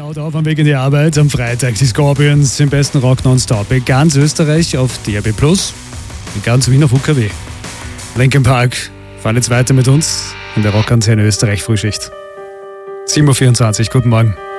Laut auf am Weg in die Arbeit am Freitag. Die Scorpions im besten Rock nonstop. In ganz Österreich auf DAB+, in ganz Wien auf UKW. Linkin Park fahren jetzt weiter mit uns in der Rockantenne Österreich Frühschicht. 7.24 Uhr, guten Morgen.